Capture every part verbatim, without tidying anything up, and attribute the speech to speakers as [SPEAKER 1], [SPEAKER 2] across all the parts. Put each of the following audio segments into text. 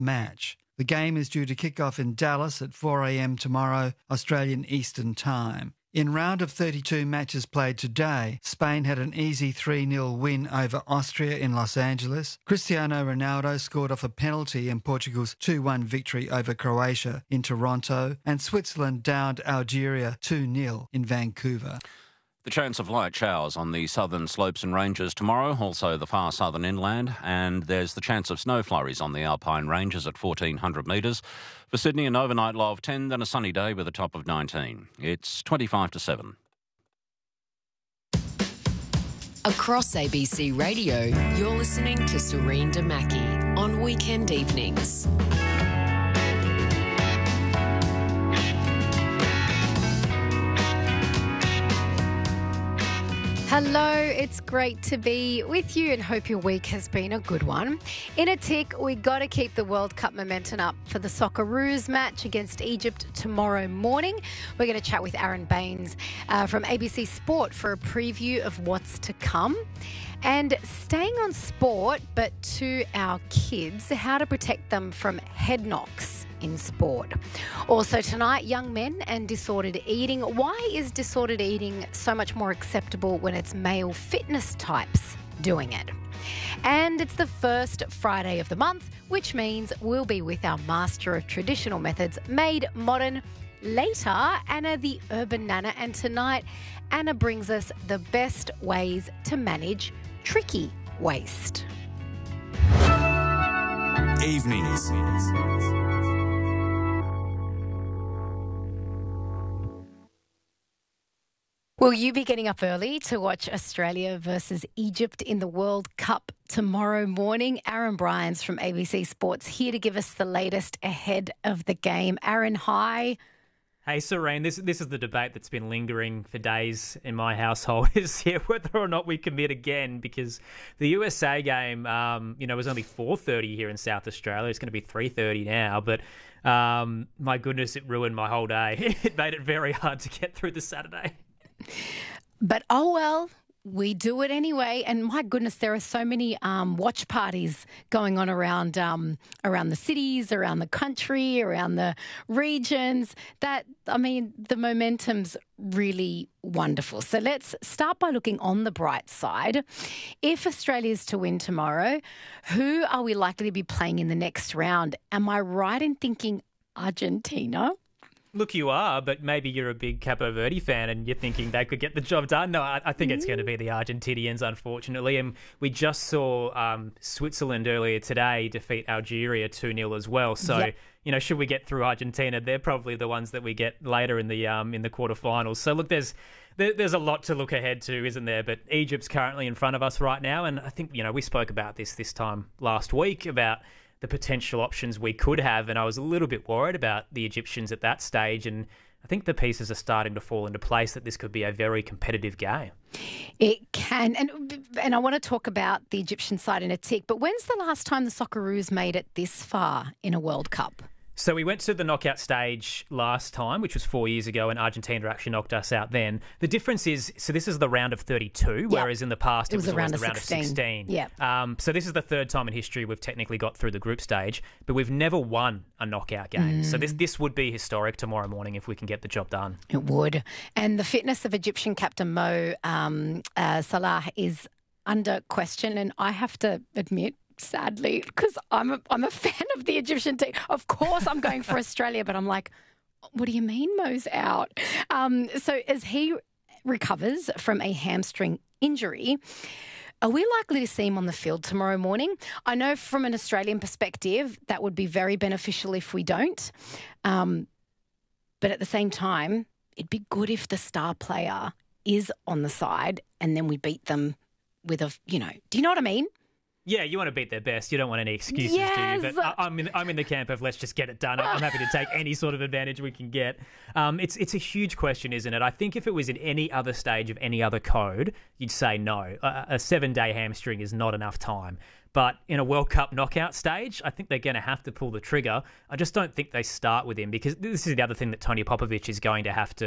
[SPEAKER 1] match. The game is due to kick off in Dallas at four a.m. tomorrow, Australian Eastern Time. In round of thirty-two matches played today, Spain had an easy three nil win over Austria in Los Angeles. Cristiano Ronaldo scored off a penalty in Portugal's two one victory over Croatia in Toronto, and Switzerland downed Algeria two nil in Vancouver.
[SPEAKER 2] The chance of light showers on the southern slopes and ranges tomorrow, also the far southern inland, and there's the chance of snow flurries on the Alpine ranges at fourteen hundred metres. For Sydney, an overnight low of ten, then a sunny day with a top of nineteen. It's twenty-five to seven.
[SPEAKER 3] Across A B C Radio, you're listening to Serene Damaki on weekend evenings.
[SPEAKER 4] Hello, it's great to be with you and hope your week has been a good one. In a tick, we got to keep the World Cup momentum up for the Socceroos match against Egypt tomorrow morning. We're going to chat with Aaron Baines uh, from A B C Sport for a preview of what's to come. And staying on sport, but to our kids, how to protect them from head knocks in sport. Also tonight, young men and disordered eating. Why is disordered eating so much more acceptable when it's male fitness types doing it? And it's the first Friday of the month, which means we'll be with our master of traditional methods made modern. Later, Anna the Urban Nana, and tonight Anna brings us the best ways to manage tricky waste.
[SPEAKER 5] Evenings.
[SPEAKER 4] Will you be getting up early to watch Australia versus Egypt in the World Cup tomorrow morning? Aaron Bryans from A B C Sports here to give us the latest ahead of the game. Aaron, hi.
[SPEAKER 6] Hey, Serene, this this is the debate that's been lingering for days in my household, is here whether or not we commit again, because the U S A game, um, you know, was only four thirty here in South Australia. It's going to be three thirty now, but um, my goodness, it ruined my whole day. It made it very hard to get through the Saturday.
[SPEAKER 4] But oh well, we do it anyway. And my goodness, there are so many um, watch parties going on around um, around the cities, around the country, around the regions. That, I mean, the momentum's really wonderful. So let's start by looking on the bright side. If Australia's to win tomorrow, who are we likely to be playing in the next round? Am I right in thinking Argentina?
[SPEAKER 6] Look, you are, but maybe you're a big Capo Verde fan and you're thinking they could get the job done. No, I, I think it's going to be the Argentinians, unfortunately. And we just saw um, Switzerland earlier today defeat Algeria two nil as well. So, yep. you know, should we get through Argentina, they're probably the ones that we get later in the um, in the quarterfinals. So, look, there's there, there's a lot to look ahead to, isn't there? But Egypt's currently in front of us right now. And I think, you know, we spoke about this this time last week about the potential options we could have, and I was a little bit worried about the Egyptians at that stage, and I think the pieces are starting to fall into place that this could be a very competitive game.
[SPEAKER 4] It can, and and I want to talk about the Egyptian side in a tick, but when's the last time the Socceroos made it this far in a World Cup?
[SPEAKER 6] So we went to the knockout stage last time, which was four years ago, and Argentina actually knocked us out then. The difference is, so this is the round of thirty-two, yep. whereas in the past it, it was, was always the round of sixteen.
[SPEAKER 4] Yeah.
[SPEAKER 6] Um, so this is the third time in history we've technically got through the group stage, but we've never won a knockout game. Mm. So this this would be historic tomorrow morning if we can get the job done.
[SPEAKER 4] It would. And the fitness of Egyptian captain Mo um, uh, Salah is under question, and I have to admit, sadly, because I'm a, I'm a fan of the Egyptian team. Of course, I'm going for Australia, but I'm like, what do you mean Mo's out? Um, so as he recovers from a hamstring injury, are we likely to see him on the field tomorrow morning? I know from an Australian perspective, that would be very beneficial if we don't. Um, but at the same time, it'd be good if the star player is on the side and then we beat them with a, you know, do you know what I mean?
[SPEAKER 6] Yeah, you want to beat their best. You don't want any excuses,
[SPEAKER 4] yes.
[SPEAKER 6] do you? But I, I'm in, I'm in the camp of let's just get it done. I'm happy to take any sort of advantage we can get. Um, it's it's a huge question, isn't it? I think if it was in any other stage of any other code, you'd say no. A, a seven-day hamstring is not enough time. But in a World Cup knockout stage, I think they're going to have to pull the trigger. I just don't think they start with him, because this is the other thing that Tony Popovic is going to have to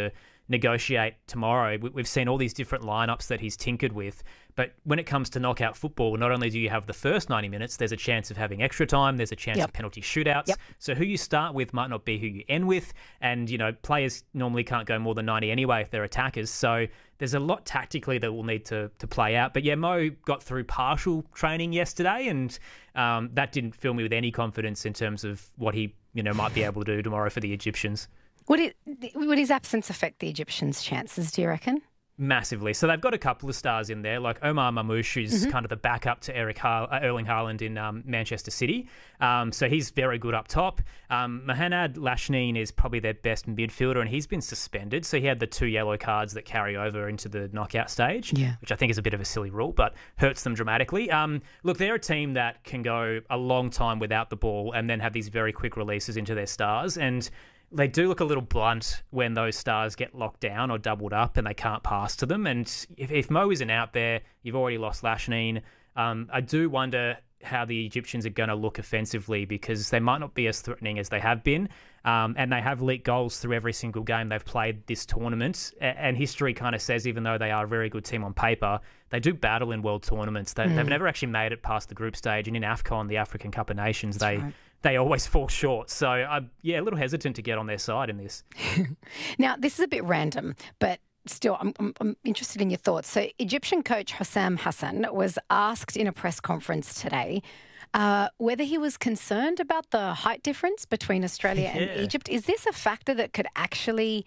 [SPEAKER 6] negotiate tomorrow. We- We've seen all these different lineups that he's tinkered with. But when it comes to knockout football, not only do you have the first ninety minutes, there's a chance of having extra time, there's a chance
[SPEAKER 4] Yep.
[SPEAKER 6] of penalty shootouts.
[SPEAKER 4] Yep.
[SPEAKER 6] So who you start with might not be who you end with. And, you know, players normally can't go more than ninety anyway if they're attackers. So there's a lot tactically that will need to, to play out. But yeah, Mo got through partial training yesterday, and um, that didn't fill me with any confidence in terms of what he, you know, might be able to do tomorrow for the Egyptians.
[SPEAKER 4] Would it would his absence affect the Egyptians' chances, do you reckon?
[SPEAKER 6] Massively. So they've got a couple of stars in there, like Omar Mamouche, who's
[SPEAKER 4] Mm-hmm.
[SPEAKER 6] kind of the backup to Eric Har- uh, Erling Haaland in um, Manchester City. Um, so he's very good up top. Um, Mohamed Lashneen is probably their best midfielder, and he's been suspended. So he had the two yellow cards that carry over into the knockout stage,
[SPEAKER 4] Yeah.
[SPEAKER 6] which I think is a bit of a silly rule, but hurts them dramatically. Um, look, they're a team that can go a long time without the ball and then have these very quick releases into their stars. And they do look a little blunt when those stars get locked down or doubled up and they can't pass to them. And if, if Mo isn't out there, you've already lost Lashneen. Um, I do wonder how the Egyptians are going to look offensively, because they might not be as threatening as they have been. Um, and they have leaked goals through every single game they've played this tournament. A- and history kind of says, even though they are a very good team on paper, they do battle in world tournaments. They,
[SPEAKER 4] Mm.
[SPEAKER 6] They've never actually made it past the group stage. And in AFCON, the African Cup of Nations, they...
[SPEAKER 4] right.
[SPEAKER 6] They always fall short. So, I'm yeah, a little hesitant to get on their side in this.
[SPEAKER 4] Now, this is a bit random, but still, I'm, I'm, I'm interested in your thoughts. So, Egyptian coach Hossam Hassan was asked in a press conference today uh, whether he was concerned about the height difference between Australia and
[SPEAKER 6] Yeah.
[SPEAKER 4] Egypt. Is this a factor that could actually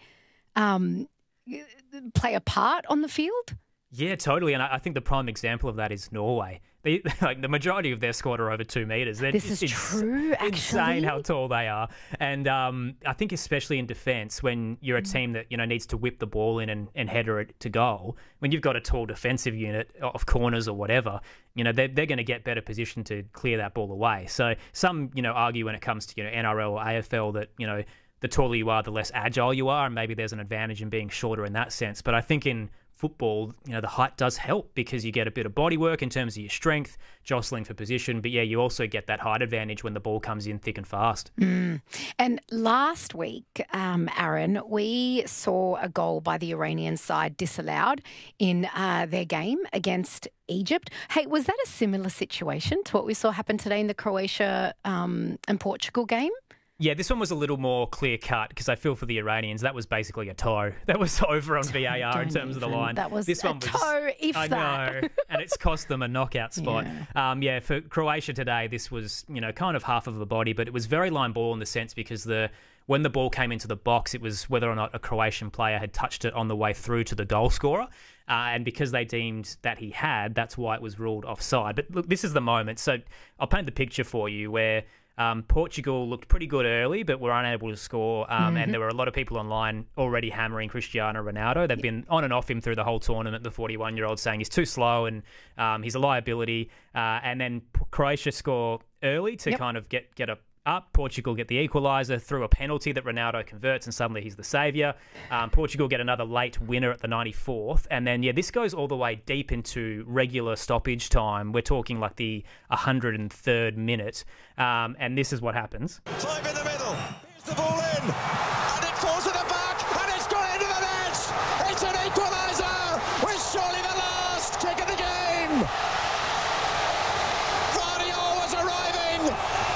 [SPEAKER 4] um, play a part on the field?
[SPEAKER 6] Yeah, totally. And I I think the prime example of that is Norway. They, like the majority of their squad are over two meters. They're
[SPEAKER 4] This
[SPEAKER 6] just
[SPEAKER 4] is
[SPEAKER 6] ins-
[SPEAKER 4] true, actually.
[SPEAKER 6] Insane how tall they are. And um, I think especially in defence, when you're a team that, you know, needs to whip the ball in and, and header it to goal, when you've got a tall defensive unit of corners or whatever, you know, they're, they're going to get better position to clear that ball away. So some, you know, argue when it comes to, you know, N R L or A F L that, you know, the taller you are, the less agile you are, and maybe there's an advantage in being shorter in that sense. But I think in football, you know, the height does help because you get a bit of body work in terms of your strength, jostling for position. But yeah, you also get that height advantage when the ball comes in thick and fast.
[SPEAKER 4] Mm. And last week, um, Aaron, we saw a goal by the Iranian side disallowed in uh, their game against Egypt. Hey, was that a similar situation to what we saw happen today in the Croatia um, and Portugal game?
[SPEAKER 6] Yeah, this one was a little more clear cut because I feel for the Iranians. That was basically a toe. That was over on V A R in
[SPEAKER 4] Don't
[SPEAKER 6] terms of the
[SPEAKER 4] even.
[SPEAKER 6] line.
[SPEAKER 4] That was
[SPEAKER 6] this
[SPEAKER 4] a
[SPEAKER 6] one was,
[SPEAKER 4] toe, if
[SPEAKER 6] I
[SPEAKER 4] that.
[SPEAKER 6] know, and it's cost them a knockout spot.
[SPEAKER 4] Yeah.
[SPEAKER 6] Um, yeah, for Croatia today, this was, you know, kind of half of the body, but it was very line ball in the sense because the when the ball came into the box, it was whether or not a Croatian player had touched it on the way through to the goal scorer. Uh, and because they deemed that he had, that's why it was ruled offside. But look, this is the moment. So I'll paint the picture for you where Um, Portugal looked pretty good early, but were unable to score. Um,
[SPEAKER 4] Mm-hmm.
[SPEAKER 6] And there were a lot of people online already hammering Cristiano Ronaldo. They've been on and off him through the whole tournament, the forty-one-year-old saying he's too slow and um, he's a liability. Uh, and then Croatia score early to
[SPEAKER 4] Yep.
[SPEAKER 6] kind of get, get a up. Portugal get the equaliser through a penalty that Ronaldo converts, and suddenly he's the saviour. Um, Portugal get another late winner at the ninety-fourth, and then yeah, this goes all the way deep into regular stoppage time. We're talking like the one hundred third minute, um, and this is what happens.
[SPEAKER 5] Five in the middle. Here's the ball in, and it falls to the back, and it's gone into the net. It's an equaliser with surely the last kick of the game. Guardiola was arriving.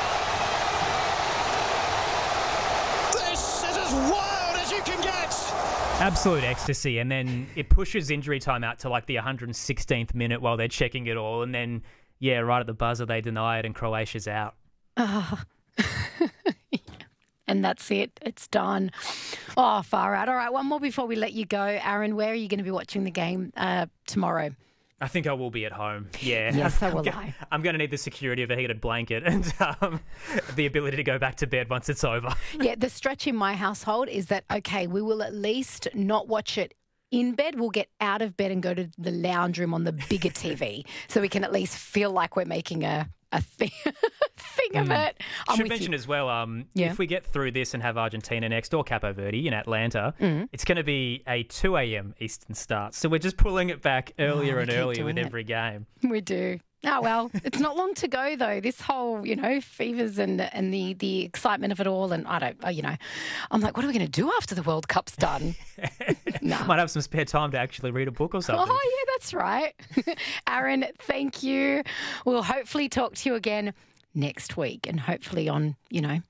[SPEAKER 5] This is as wild as you can get.
[SPEAKER 6] Absolute ecstasy, and then it pushes injury time out to like the one hundred sixteenth minute while they're checking it all, and then yeah, right at the buzzer they deny it, and Croatia's out.
[SPEAKER 4] Oh. And that's it. It's done. Oh, far out. All right, one more before we let you go. Aaron, where are you going to be watching the game uh, tomorrow?
[SPEAKER 6] I think I will be at home. Yeah.
[SPEAKER 4] Yes, so
[SPEAKER 6] I'm
[SPEAKER 4] will
[SPEAKER 6] go-
[SPEAKER 4] I.
[SPEAKER 6] I'm going to need the security of a heated blanket and um, the ability to go back to bed once it's over.
[SPEAKER 4] Yeah, the stretch in my household is that, okay, we will at least not watch it in bed. We'll get out of bed and go to the lounge room on the bigger T V so we can at least feel like we're making a a thing, thing of it. I'm
[SPEAKER 6] Should
[SPEAKER 4] with
[SPEAKER 6] mention
[SPEAKER 4] you.
[SPEAKER 6] as well, um,
[SPEAKER 4] Yeah.
[SPEAKER 6] if we get through this and have Argentina next or Capo Verde in Atlanta,
[SPEAKER 4] Mm.
[SPEAKER 6] it's going to be a two a.m. Eastern start. So we're just pulling it back earlier
[SPEAKER 4] Oh, we
[SPEAKER 6] and
[SPEAKER 4] keep
[SPEAKER 6] earlier with
[SPEAKER 4] doing it.
[SPEAKER 6] every game.
[SPEAKER 4] We do. Oh, well, it's not long to go, though. This whole, you know, fevers and and the, the excitement of it all. And I don't, uh, you know, I'm like, what are we going to do after the World Cup's done? Nah.
[SPEAKER 6] Might have some spare time to actually read a book or something.
[SPEAKER 4] Oh, yeah, that's right. Aaron, thank you. We'll hopefully talk to you again next week and hopefully on, you know,